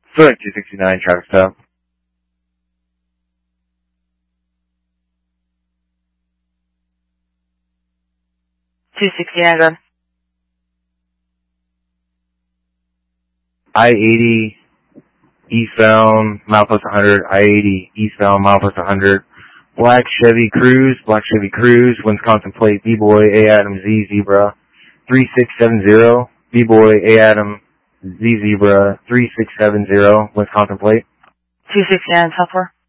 Flight 269, traffic stop. 269, go ahead. I-80, eastbound, milepost 100, I-80, eastbound, milepost 100. Black Chevy Cruise, Wisconsin plate, B-Boy, A Adam, Z Zebra, 3670, B-Boy, A Adam, Z Zebra, 3670, Wisconsin plate. 269, top 4.